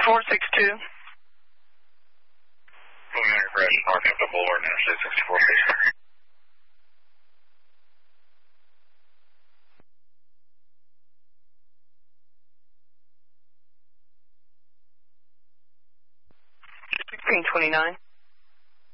462. Preliminary crash Northampton Boulevard, Interstate 64. Green 29.